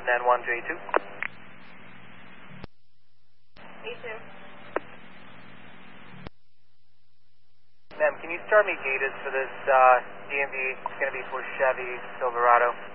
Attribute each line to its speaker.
Speaker 1: then 1382.
Speaker 2: A2.
Speaker 1: Ma'am, can you start me gated for this DMV? It's going to be for Chevy Silverado.